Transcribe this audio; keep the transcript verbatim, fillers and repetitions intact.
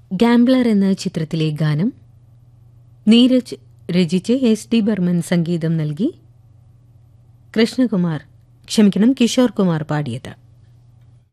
Gambler എന്ന ചിത്രത്തിലെ ഗാനം നീരജ് രചിച്ച് എസ് ഡി ബർമൻ സംഗീതം നൽകി കൃഷ്ണകുമാർ ക്ഷമിക്കണം കിഷോർ കുമാർ പാടിയത്.